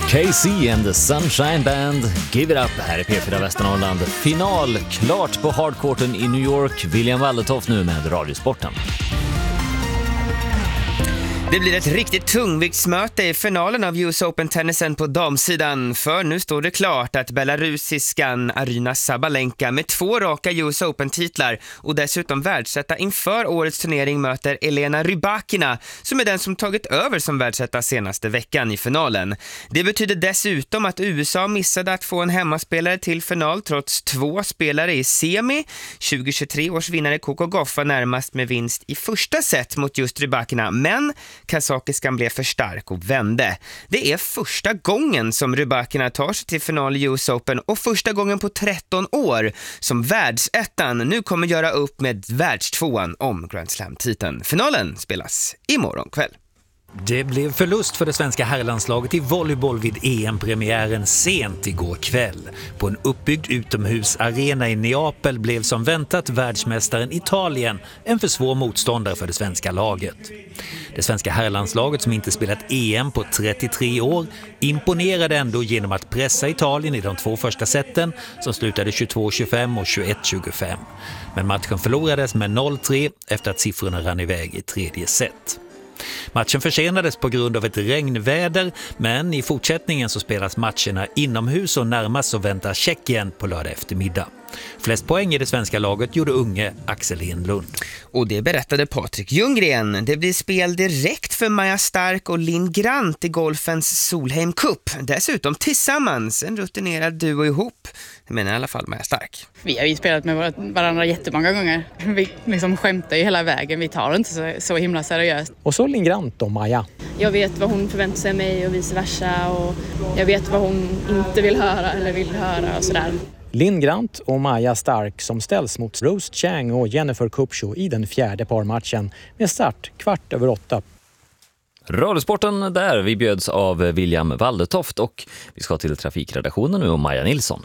KC and the Sunshine Band, Give It Up här i P4 Västernorrland. Final klart på hardcourten i New York. William Waldetoft nu med Radiosporten. Det blir ett riktigt tungviktsmöte i finalen av US Open-tennisen på damsidan. För nu står det klart att belarusiskan Aryna Sabalenka med 2 raka US Open-titlar och dessutom världsetta inför årets turnering möter Elena Rybakina, som är den som tagit över som världsetta senaste veckan i finalen. Det betyder dessutom att USA missade att få en hemmaspelare till final trots 2 spelare i semi. 2023 års vinnare Coco Gauff var närmast med vinst i första set mot just Rybakina, men kazakiskan blev för stark och vände. Det är första gången som Rybakina tar sig till final i US Open och första gången på 13 år som världsettan nu kommer göra upp med världstvåan om Grand Slam-titeln. Finalen spelas imorgon kväll. Det blev förlust för det svenska herrlandslaget i volleyboll vid EM-premiären sent igår kväll. På en uppbyggd utomhusarena i Neapel blev som väntat världsmästaren Italien en för svår motståndare för det svenska laget. Det svenska herrlandslaget, som inte spelat EM på 33 år, imponerade ändå genom att pressa Italien i de 2 första seten som slutade 22-25 och 21-25. Men matchen förlorades med 0-3 efter att siffrorna rann iväg i tredje set. Matchen försenades på grund av ett regnväder, men i fortsättningen så spelas matcherna inomhus och närmast så väntar Tjeckien på lördag eftermiddag. Flest poäng i det svenska laget gjorde unge Axel Enlund. Och det berättade Patrik Ljunggren. Det blir spel direkt för Maja Stark och Linn Grant i golfens Solheim Cup. Dessutom tillsammans, en rutinerad duo ihop. Men i alla fall Maja Stark. Vi har ju spelat med varandra jättemånga gånger. Vi liksom skämtar ju hela vägen. Vi tar det inte så himla seriöst. Och så Linn Grant och Maja. Jag vet vad hon förväntar sig av mig och vice versa. Och jag vet vad hon inte vill höra eller vill höra och sådär. Linn Grant och Maja Stark som ställs mot Rose Chang och Jennifer Kupcho i den 4:e parmatchen med start 7:15. Radiosporten där vi bjöds av William Waldetoft och vi ska till trafikredaktionen nu och Maja Nilsson.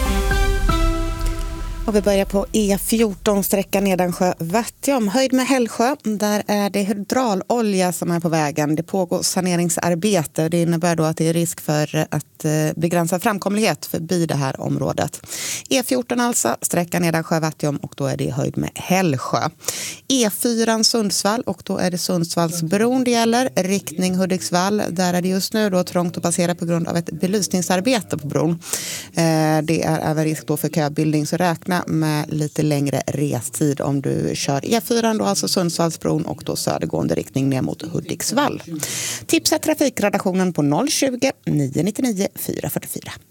Och vi börjar på E14 sträckan Nedansjö-Vattjom. Höjd med Hällsjö, där är det hydraulolja som är på vägen. Det pågår saneringsarbete. Det innebär då att det är risk för att begränsa framkomlighet förbi det här området. E14 alltså, sträckan Nedansjö-Vattjom och då är det höjd med Hällsjö. E4 Sundsvall och då är det Sundsvallsbron det gäller. Riktning Hudiksvall, där är det just nu då trångt att passera på grund av ett belysningsarbete på bron. Det är även risk då för köbildning, så räkna med lite längre restid om du kör E4 då, alltså Sundsvallsbron och då södergående riktning ner mot Hudiksvall. Tipsa trafikredaktionen på 020 999 444.